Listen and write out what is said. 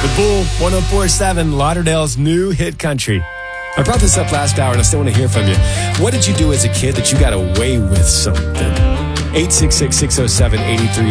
The Bull, 104.7, Lauderdale's new hit country. I brought this up last hour, and I still want to hear from you. What did you do as a kid that you got away with something? 866-607-83